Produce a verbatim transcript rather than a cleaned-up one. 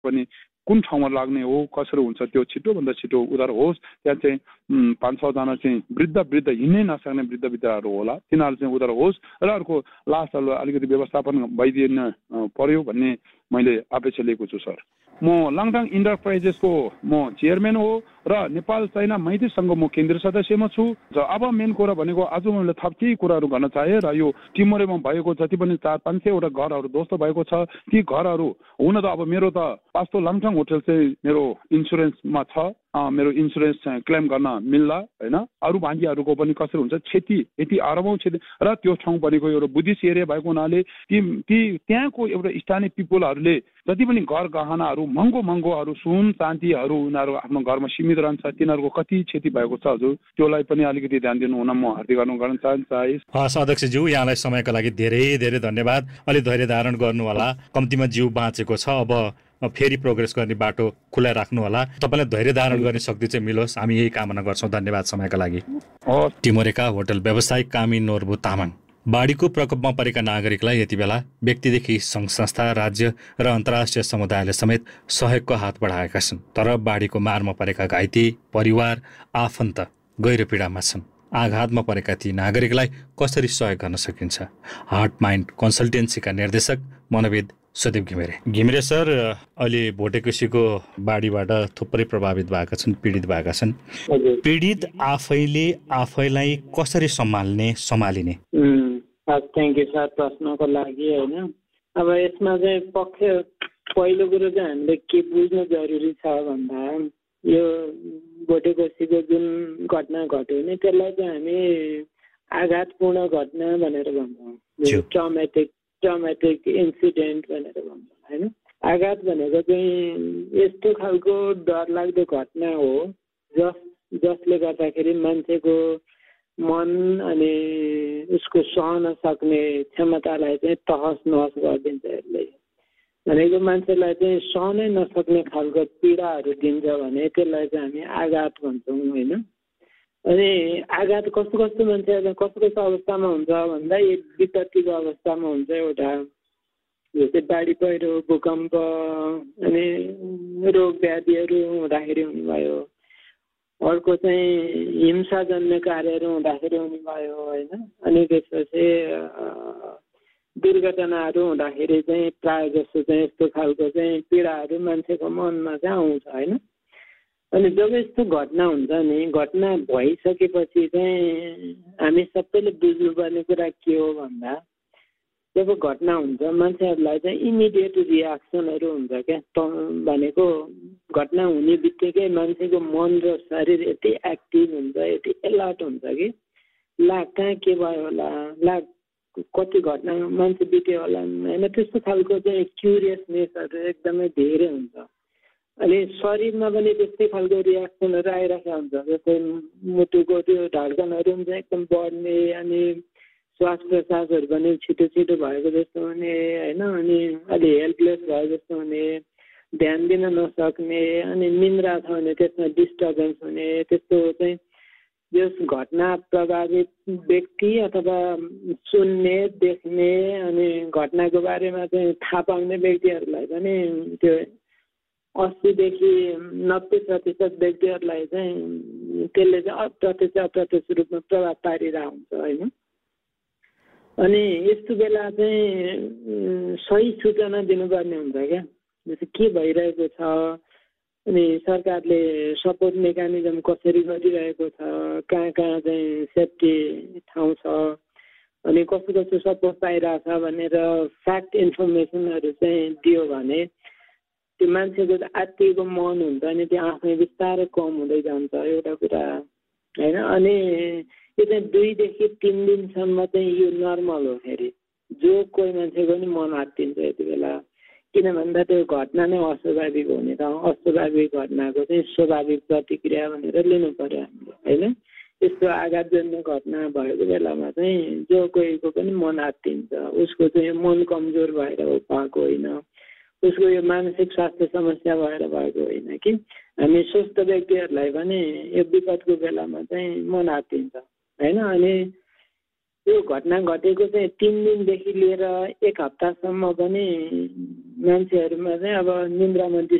पनि कुन ठाउँमा लाग्ने हो कसरी हुन्छ त्यो छिटोभन्दा छिटो उद्धार होस्। त्यहाँ चाहिँ पाँच छजना चाहिँ वृद्ध वृद्ध हिँड्नै नसक्ने वृद्ध वृद्धहरू होला तिनीहरू चाहिँ उद्धार होस् र अर्को लास्ट अलिकति व्यवस्थापन भइदिन पर्यो भन्ने मैले अपेक्षा लिएको छु सर। म लाङटाङ इन्टरप्राइजेसको म चेयरम्यान हो र नेपाल चाइना मैत्री सङ्घ म केन्द्रीय सदस्यमा छु। अब मेन कुरा भनेको आज मैले थप केही कुराहरू गर्न चाहे र यो टिमोरेमा भएको जति पनि चार पाँच सयवटा घरहरू ध्वस्त भएको छ ती घरहरू हुन त अब मेरो त पास्तो लाङटाङ होटल चाहिँ मेरो इन्सुरेन्समा छ। मेरो इन्सुरेन्स क्लेम गर्न मिल्ला होइन। अरू भान्जीहरूको पनि कसरी हुन्छ क्षति यति अरबौँ क्षति र त्यो ठाउँ भनेको एउटा बुद्धिस्ट एरिया भएको हुनाले ती ती त्यहाँको एउटा स्थानीय पिपुलहरूले जति पनि घर गहनाहरू महँगो महँगोहरू सुन चाँदीहरू उनीहरू आफ्नो घरमा सीमित रहन्छ तिनीहरूको कति क्षति भएको छ हजुर त्योलाई पनि अलिकति ध्यान दिनु हुन म हार्दिक अनुरोध गर्न चाहन्छु। हस् अध्यक्षज्यू यहाँलाई समयको लागि धेरै धेरै धन्यवाद। अलि धैर्य धारण गर्नु होला कम्तीमा जीव बाँचेको छ अब फेरि प्रोग्रेस गर्ने बाटो खुला राख्नु होला। तपाईँलाई धैर्य धारण गर्ने शक्ति चाहिँ मिलोस् हामी यही कामना गर्छौँ। धन्यवाद समयका लागि। टिमोरेका होटल व्यवसायिक कामी नोर्बु तामाङ बाढीको प्रकोपमा परेका नागरिकलाई यति बेला व्यक्तिदेखि सङ्घ संस्था राज्य र अन्तर्राष्ट्रिय समुदायले समेत सहयोगको हात बढाएका छन्। तर बाढीको मारमा परेका घाइते परिवार आफन्त गहिरो पीडामा छन्। आघातमा परेका ती नागरिकलाई कसरी सहयोग गर्न सकिन्छ? हार्ट माइन्ड कन्सल्टेन्सीका निर्देशक मनोविद सुदीप घिमिरे। घिमिरे सर अहिले भोटेकोसीको बाढीबाट थुप्रै प्रभावित भएका छन् पीडित भएका छन्। पीडित आफैले आफैलाई कसरी सम्हाल्ने सम्हालिने? थ्याङ्क यू सर प्रश्नको लागि होइन। अब यसमा चाहिँ पक्ष पहिलो कुरो चाहिँ हामीले के बुझ्नु जरुरी छ भन्दा यो भोटेकोसीको जुन घटना घट्यो नि त्यसलाई चाहिँ हामी आघातपूर्ण घटना भनेर भन्छौँ। ट्रमेटिक ट्रमेटिक इन्सिडेन्ट भनेर भन्छौँ होइन। आघात भनेको चाहिँ यस्तो खालको डरलाग्दो घटना हो जस जसले गर्दाखेरि मान्छेको मन अनि उसको सहन सक्ने क्षमतालाई चाहिँ तहस नहस गरिदिन्छ। यसले भनेको मान्छेलाई चाहिँ सहनै नसक्ने खालको पीडाहरू दिन्छ भने त्यसलाई चाहिँ हामी आघात भन्छौँ होइन। अनि आघात कस्तो कस्तो मान्छे कस्तो कस्तो अवस्थामा हुन्छ भन्दा एक विपत्तिको अवस्थामा हुन्छ। एउटा जस्तै बाढी पहिरो भूकम्प अनि रोग व्याधिहरू हुँदाखेरि हुने भयो। अर्को चाहिँ हिंसाजन्य कार्यहरू हुँदाखेरि हुने भयो होइन। अनि त्यसपछि दुर्घटनाहरू हुँदाखेरि चाहिँ प्रायः जस्तो चाहिँ यस्तो खालको चाहिँ पीडाहरू मान्छेको मनमा चाहिँ आउँछ होइन। अनि जब यस्तो घटना हुन्छ नि घटना भइसकेपछि चाहिँ हामी सबैले बुझ्नुपर्ने कुरा के हो भन्दा जब घटना हुन्छ मान्छेहरूलाई चाहिँ इमिडिएट रियाक्सनहरू हुन्छ क्या। भनेको घटना हुने बित्तिकै मान्छेको मन र शरीर यति एक्टिभ हुन्छ यति एलर्ट हुन्छ कि ला कहाँ के भयो होला ला कति घटना मान्छे बित्यो होला होइन। त्यस्तो खालको चाहिँ क्युरियसनेसहरू एकदमै धेरै हुन्छ। अनि शरीरमा पनि त्यस्तै खालको रियाक्सनहरू आइरहेको हुन्छ। जस्तै मुटुको त्यो धड्कनहरू पनि एकदम बढ्ने अनि श्वास प्रश्वासहरू पनि छिटो छिटो भएको जस्तो हुने होइन। अनि अलि हेल्पलेस भयो जस्तो हुने ध्यान दिन नसक्ने अनि निन्द्रा छ भने त्यसमा डिस्टर्बेन्स हुने त्यस्तो चाहिँ यस घटना प्रभावित व्यक्ति अथवा सुन्ने देख्ने अनि घटनाको बारेमा चाहिँ थाहा पाउने व्यक्तिहरूलाई पनि त्यो अस्सीदेखि नब्बे प्रतिशत व्यक्तिहरूलाई चाहिँ त्यसले चाहिँ अप्रत्यक्ष अप्रत्यक्ष रूपमा प्रभाव पारिरहेको हुन्छ होइन। अनि यस्तो बेला चाहिँ सही सूचना दिनुपर्ने हुन्छ क्या। जस्तो के भइरहेको छ अनि सरकारले सपोर्ट मेकानिजम कसरी गरिरहेको छ कहाँ कहाँ चाहिँ सेफ्टी ठाउँ छ अनि कस्तो कस्तो सपोर्ट पाइरहेछ भनेर फ्याक्ट इन्फर्मेसनहरू चाहिँ दियो भने त्यो मान्छेको आत्तिको मन हुन्छ अनि त्यो आफै बिस्तारै कम हुँदै जान्छ एउटा कुरा होइन। अनि यो चाहिँ दुईदेखि तिन दिनसम्म चाहिँ यो नर्मल हो। फेरि जो कोही मान्छेको नि मन आत्तिन्छ यति बेला किन भन्दा त्यो घटना नै अस्वाभाविक हो नि त। अस्वाभाविक घटनाको चाहिँ स्वाभाविक प्रतिक्रिया भनेर लिनु पर्यो हामीले होइन। यस्तो आघातजन्य घटना भएको बेलामा चाहिँ जो कोहीको पनि मन आत्तिन्छ। उसको चाहिँ मन कमजोर भएर भएको होइन उसको यो मानसिक स्वास्थ्य समस्या भएर भएको होइन कि हामी स्वस्थ व्यक्तिहरूलाई पनि यो विपदको बेलामा चाहिँ मन आत्तिन्छ होइन। अनि त्यो घटना घटेको चाहिँ तिन दिनदेखि लिएर एक हप्तासम्म पनि मान्छेहरूमा चाहिँ अब निन्द्रामा